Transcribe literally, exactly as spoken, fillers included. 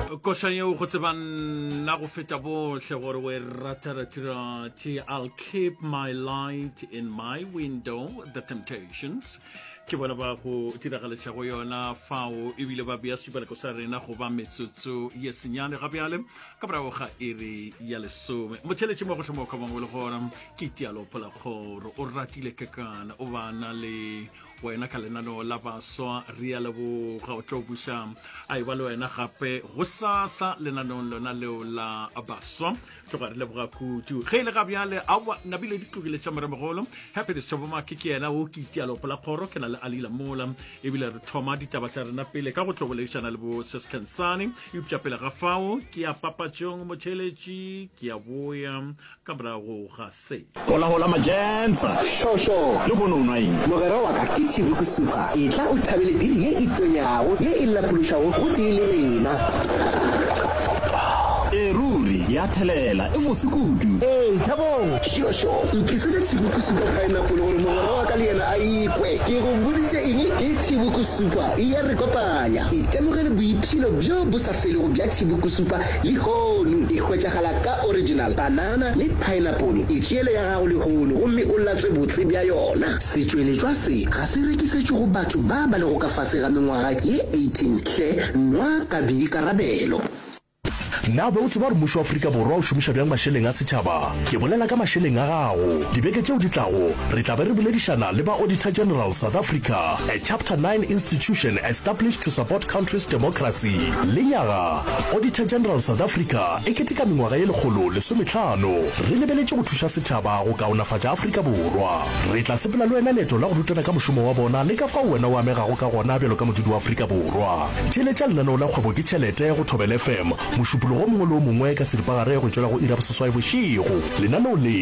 Kosanyo go tseban na go feta bohle gore we rataratira ti I'll keep my light in my window, The Temptations. Ke bona ba go tiragaleša go yona fao ebile ba bea setšupeleko sa rena go ba metsotso ye senyane gapeale ka morago ga iri ya lesome motšheletše mo gotlhe mo kgomang o le gona ke tialopola kgoro o ratile kekana o bana le wena ka lenaneo la baswa re ya leboga o tlo buša a eba le wena gape go sasa lenaneong lona leo la baswa tloga re leboga kudu ge ile gabeale awa nabile ditlogile tša moremogolo happiness tšobomake ke yena o ke itialopola kgoro ke na le alila mola ebile re thoma ditaba tša rena pele ka go tlobolešana le bo seskansane eupša pele ga fao ke a papatšong motšheletši ke a boya ka morago ga se hola hola majensa shosho le bononwaeng mogero wa ka ke Chibukusupa e tla o thabele biri ye e tonyago ye e lapološago go tee le rena e ruri ya thelela e mosekudu ee thabong shosho mpisetša Chibukusupa pineapple gore mogero wa ka le yena a ikwe ke go boditše eng ke Chibukusupa e ya re kopanya e temogele boiphilo bjo bo sa felego bja Chibukusupa le kgono e hwetšagala ka original banana le pineapple e tšeele ya gago le kgono gomme o latswe botse bja yona setšweletšwa se ga se rekisetše go batho ba ba le go ka fase ga mengwaga ye eighteen hle nwa ka boikarabelo na ba utse ba re mmušo wa Afrika Borwa o šomiša bjang mašeleng a setšhaba ke bolela ka mašeleng a gago dibeke tšeo di tlago re tla be re boledišana le ba Auditor General South Africa, a chapter nine institution established to support country's democracy. Lenyaga Auditor General South Africa e keteka mengwaga ye lekgolo lesomehlano re lebeletše go thuša setšhaba go kaonafatša Afrika Borwa. Re tla sepela le wena leeto la go rutana ka mošomo wa bona le ka fao wena o amegago ka gona bjalo ka modudi wa Afrika Borwa. Theeletša lenaneo la kgwebo ke tšhelete go Thobela F M mošupolo go mongwe le o mongwe ka seripagare go tšwela go ira boseswai bošego lenaneo le